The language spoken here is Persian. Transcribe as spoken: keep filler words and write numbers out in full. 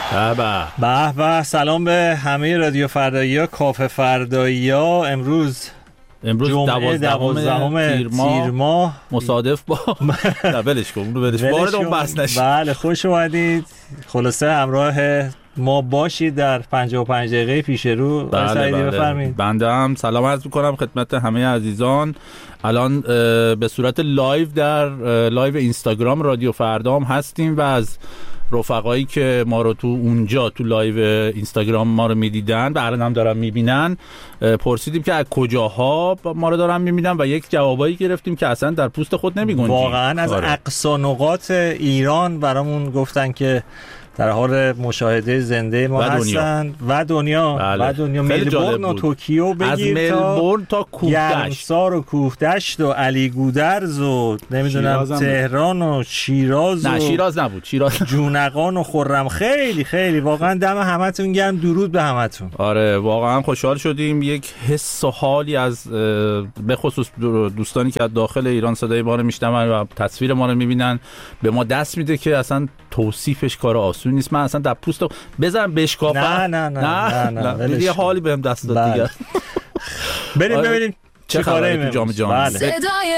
به به به. سلام به همه رادیو فردایی‌ها، کافه فردایی‌ها. امروز امروز دوازدهم تیر ماه مصادف با نه ولش کن اونو ولش وارد اون بحث نشید. بله خوش اومدید. خلاصه همراه ما باشید در پنجاه و پنج دقیقه پیش رو. بله بله. بفرمایید. بنده هم سلام عرض می‌کنم خدمت همه عزیزان. الان به صورت لایو در لایو اینستاگرام رادیو فردا هم هستیم و از رفقایی که ما رو تو اونجا تو لایو اینستاگرام ما رو میدیدن و الان هم دارن میبینن پرسیدیم که از کجاها ما رو دارن میبینن و یک جوابایی گرفتیم که اصلا در پوست خود نمیگنجید. واقعا از اقصا نقاط ایران برامون گفتن که در حال مشاهده زنده ما هستن و دنیا بله. و دنیا ملبورن و توکیو بگیر از ملبورن تا کوهدشت، گرمسار و کوهدشت و علی گودرز و نمیدونم تهران و شیراز و نه شیراز نبود شیراز جونقان و خرم. خیلی خیلی واقعا دم همتون گرم. درود به همتون. آره واقعا خوشحال شدیم. یک حس و حالی از به خصوص دوستانی که از داخل ایران صدای ما رو میشنون و تصویر ما رو میبینن به ما دست میده که اصلا توصیفش کار آسون نیست. من اصلا در پوست بزنم بشکافم نه نه نه نه نه, نه. یه حالی بهم دست داد دیگه. بریم ببینیم چه کاره تو جام جهانی.